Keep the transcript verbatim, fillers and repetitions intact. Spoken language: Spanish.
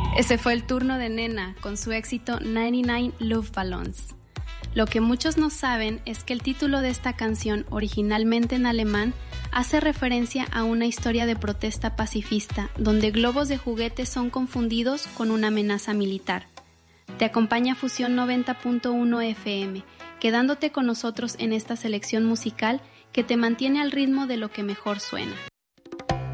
Ese fue el turno de Nena con su éxito noventa y nueve Luftballons. Lo que muchos no saben es que el título de esta canción, originalmente en alemán, hace referencia a una historia de protesta pacifista, donde globos de juguete son confundidos con una amenaza militar. Te acompaña Fusión noventa punto uno F M, quedándote con nosotros en esta selección musical que te mantiene al ritmo de lo que mejor suena.